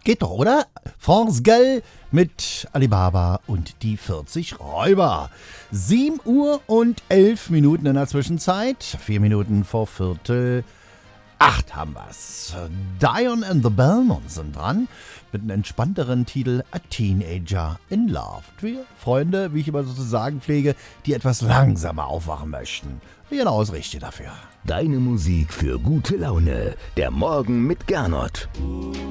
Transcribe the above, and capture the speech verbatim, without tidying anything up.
Geht doch, oder? France Gall mit Alibaba und die vierzig Räuber. sieben Uhr und elf Minuten in der Zwischenzeit. vier Minuten vor Viertel acht haben wir's. Dion and the Belmonts sind dran mit einem entspannteren Titel A Teenager in Love. Wir Freunde, wie ich immer so zu sagen pflege, die etwas langsamer aufwachen möchten. Genau das Richtige dafür. Deine Musik für gute Laune. Der Morgen mit Gernot.